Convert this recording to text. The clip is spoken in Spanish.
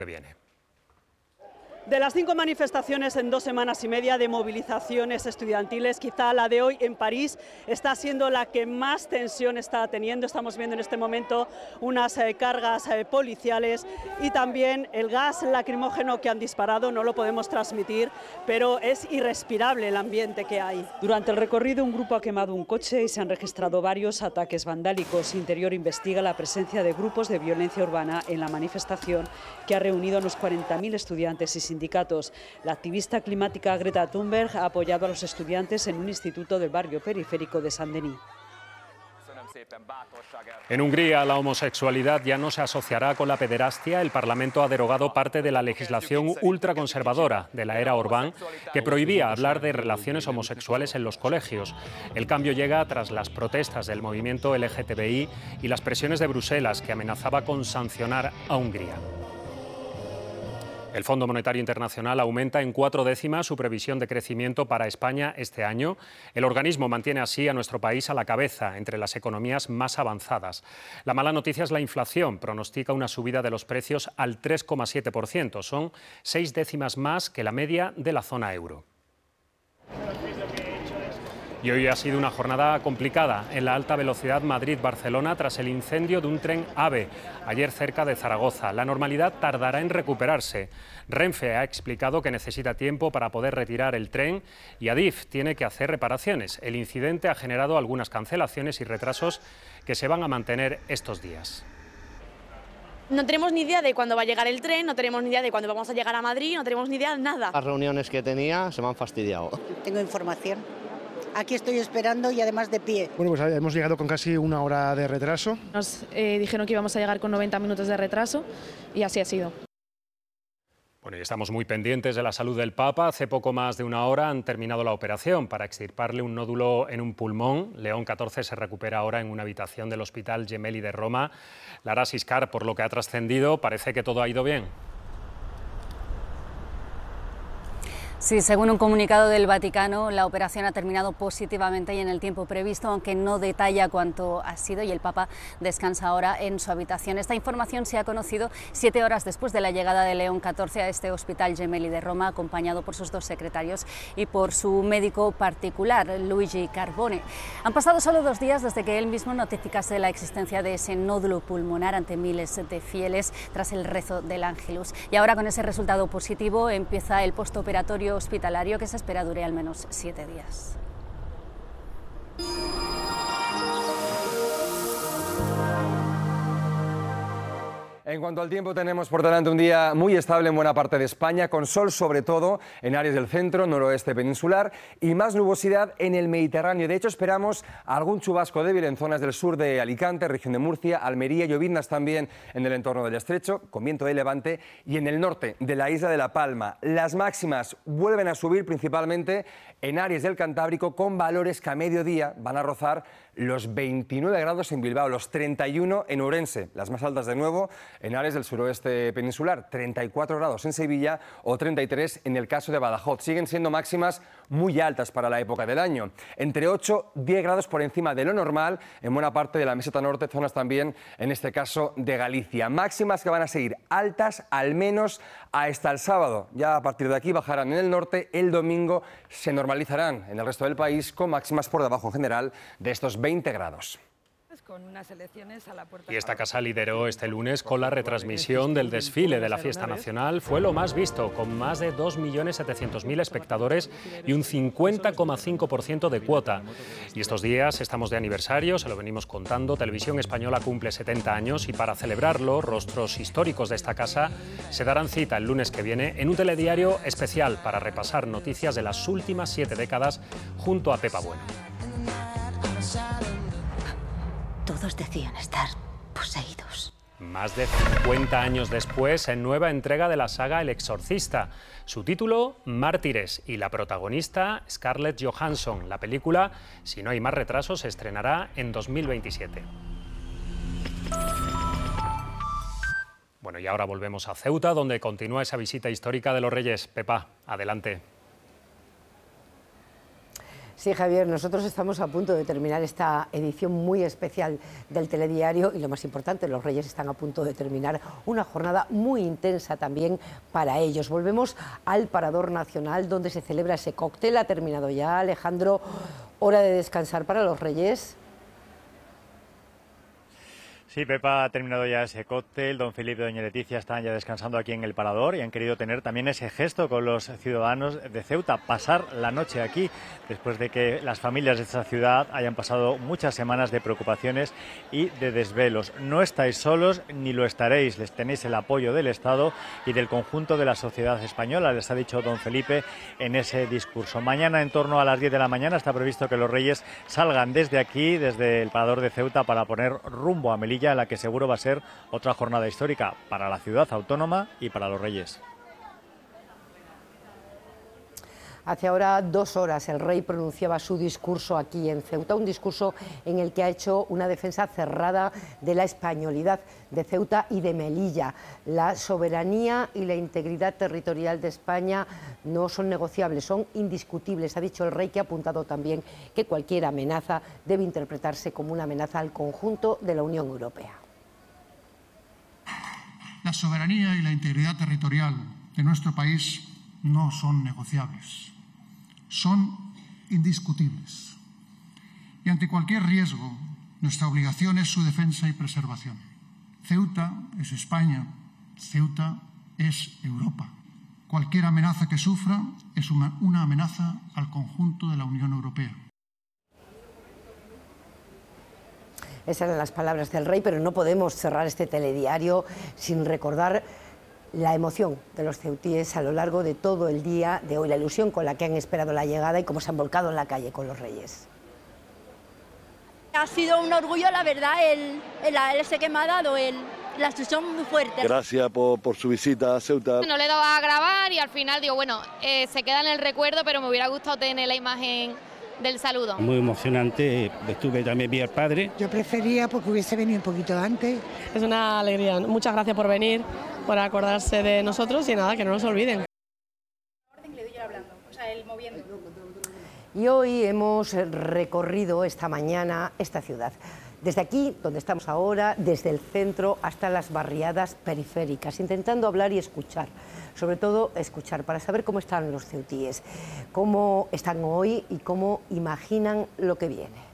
que viene. De las 5 manifestaciones en 2 semanas y media de movilizaciones estudiantiles, quizá la de hoy en París está siendo la que más tensión está teniendo. Estamos viendo en este momento unas cargas policiales y también el gas lacrimógeno que han disparado. No lo podemos transmitir, pero es irrespirable el ambiente que hay. Durante el recorrido, un grupo ha quemado un coche y se han registrado varios ataques vandálicos. Interior investiga la presencia de grupos de violencia urbana en la manifestación que ha reunido a unos 40.000 estudiantes y sindicatos. La activista climática Greta Thunberg ha apoyado a los estudiantes en un instituto del barrio periférico de Saint-Denis. En Hungría, la homosexualidad ya no se asociará con la pederastia. El Parlamento ha derogado parte de la legislación ultraconservadora de la era Orbán, que prohibía hablar de relaciones homosexuales en los colegios. El cambio llega tras las protestas del movimiento LGTBI y las presiones de Bruselas, que amenazaba con sancionar a Hungría. El Fondo Monetario Internacional aumenta en 4 décimas su previsión de crecimiento para España este año. El organismo mantiene así a nuestro país a la cabeza entre las economías más avanzadas. La mala noticia es la inflación. Pronostica una subida de los precios al 3,7%. Son 6 décimas más que la media de la zona euro. Y hoy ha sido una jornada complicada en la alta velocidad Madrid-Barcelona tras el incendio de un tren AVE ayer cerca de Zaragoza. La normalidad tardará en recuperarse. Renfe ha explicado que necesita tiempo para poder retirar el tren y Adif tiene que hacer reparaciones. El incidente ha generado algunas cancelaciones y retrasos que se van a mantener estos días. No tenemos ni idea de cuándo va a llegar el tren, no tenemos ni idea de cuándo vamos a llegar a Madrid, no tenemos ni idea de nada. Las reuniones que tenía se me han fastidiado. Tengo información. Aquí estoy esperando y además de pie. Bueno, pues hemos llegado con casi 1 hora de retraso. Nos dijeron que íbamos a llegar con 90 minutos de retraso y así ha sido. Bueno, y estamos muy pendientes de la salud del Papa. Hace poco más de 1 hora han terminado la operación para extirparle un nódulo en un pulmón. León XIV se recupera ahora en una habitación del Hospital Gemelli de Roma. Lara Siscar, por lo que ha trascendido, parece que todo ha ido bien. Sí, según un comunicado del Vaticano, la operación ha terminado positivamente y en el tiempo previsto, aunque no detalla cuánto ha sido, y el Papa descansa ahora en su habitación. Esta información se ha conocido 7 horas después de la llegada de León XIV a este Hospital Gemelli de Roma, acompañado por sus 2 secretarios y por su médico particular, Luigi Carbone. Han pasado solo 2 días desde que él mismo notificase la existencia de ese nódulo pulmonar ante miles de fieles tras el rezo del Ángelus. Y ahora, con ese resultado positivo, empieza el postoperatorio hospitalario que se espera dure al menos 7 días. En cuanto al tiempo, tenemos por delante un día muy estable en buena parte de España, con sol sobre todo en áreas del centro, noroeste peninsular y más nubosidad en el Mediterráneo. De hecho, esperamos algún chubasco débil en zonas del sur de Alicante, región de Murcia, Almería, lloviznas también en el entorno del estrecho, con viento de levante, y en el norte de la isla de La Palma. Las máximas vuelven a subir principalmente en áreas del Cantábrico, con valores que a mediodía van a rozar los 29 grados en Bilbao, los 31 en Ourense, las más altas de nuevo en áreas del suroeste peninsular, 34 grados en Sevilla o 33 en el caso de Badajoz. Siguen siendo máximas muy altas para la época del año, entre 8 y 10 grados por encima de lo normal en buena parte de la meseta norte, zonas también, en este caso, de Galicia. Máximas que van a seguir altas al menos hasta el sábado. Ya a partir de aquí bajarán en el norte, el domingo se normalizarán en el resto del país con máximas por debajo en general de estos 20 grados. Y esta casa lideró este lunes con la retransmisión del desfile de la fiesta nacional. Fue lo más visto, con más de 2.700.000 espectadores y un 50,5% de cuota. Y estos días estamos de aniversario, se lo venimos contando. Televisión Española cumple 70 años y para celebrarlo, rostros históricos de esta casa se darán cita el lunes que viene en un telediario especial para repasar noticias de las últimas 7 décadas junto a Pepa Bueno. Todos decían estar poseídos. Más de 50 años después, en nueva entrega de la saga El Exorcista. Su título, Mártires, y la protagonista, Scarlett Johansson. La película, si no hay más retrasos, se estrenará en 2027. Bueno, y ahora volvemos a Ceuta, donde continúa esa visita histórica de los Reyes. Pepa, adelante. Sí, Javier, nosotros estamos a punto de terminar esta edición muy especial del telediario y lo más importante, los Reyes están a punto de terminar una jornada muy intensa también para ellos. Volvemos al Parador Nacional donde se celebra ese cóctel. Ha terminado ya, Alejandro, hora de descansar para los Reyes. Sí, Pepa, ha terminado ya ese cóctel. Don Felipe y doña Leticia están ya descansando aquí en el Parador y han querido tener también ese gesto con los ciudadanos de Ceuta, pasar la noche aquí, después de que las familias de esta ciudad hayan pasado muchas semanas de preocupaciones y de desvelos. No estáis solos ni lo estaréis, les tenéis el apoyo del Estado y del conjunto de la sociedad española, les ha dicho don Felipe en ese discurso. Mañana, en torno a las 10 de la mañana, está previsto que los Reyes salgan desde aquí, desde el Parador de Ceuta, para poner rumbo a Melilla, en la que seguro va a ser otra jornada histórica para la ciudad autónoma y para los Reyes. Hace ahora 2 horas el rey pronunciaba su discurso aquí en Ceuta, un discurso en el que ha hecho una defensa cerrada de la españolidad de Ceuta y de Melilla. La soberanía y la integridad territorial de España no son negociables, son indiscutibles. Ha dicho el rey, que ha apuntado también que cualquier amenaza debe interpretarse como una amenaza al conjunto de la Unión Europea. La soberanía y la integridad territorial de nuestro país no son negociables, son indiscutibles. Y ante cualquier riesgo, nuestra obligación es su defensa y preservación. Ceuta es España, Ceuta es Europa. Cualquier amenaza que sufra es una amenaza al conjunto de la Unión Europea. Esas eran las palabras del rey, pero no podemos cerrar este telediario sin recordar la emoción de los ceutíes a lo largo de todo el día de hoy, la ilusión con la que han esperado la llegada y cómo se han volcado en la calle con los Reyes. Ha sido un orgullo, la verdad, ese que me ha dado, la instrucción muy fuerte. Gracias por su visita a Ceuta. No le he dado a grabar y al final digo, bueno, se queda en el recuerdo, pero me hubiera gustado tener la imagen del saludo. Muy emocionante, estuve también, vi al padre. Yo prefería porque hubiese venido un poquito antes. Es una alegría, muchas gracias por venir, por acordarse de nosotros y nada, que no nos olviden. Y hoy hemos recorrido esta mañana esta ciudad. Desde aquí, donde estamos ahora, desde el centro hasta las barriadas periféricas, intentando hablar y escuchar, sobre todo escuchar para saber cómo están los ceutíes, cómo están hoy y cómo imaginan lo que viene.